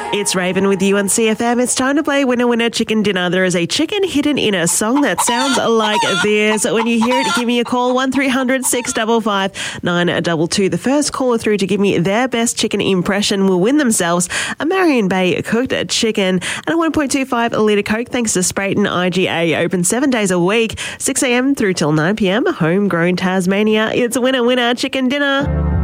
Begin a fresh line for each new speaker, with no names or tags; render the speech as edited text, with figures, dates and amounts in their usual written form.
It's Raven with you on CFM. It's time to play Winner Winner Chicken Dinner. There is a chicken hidden in a song that sounds like this. When you hear it, give me a call, 1300 655 922. The first caller through to give me their best chicken impression will win themselves a Marion Bay cooked chicken and a 1.25 litre Coke thanks to Sprayton IGA. Open 7 days a week, 6 a.m. through till 9 p.m. Homegrown Tasmania. It's Winner Winner Chicken Dinner.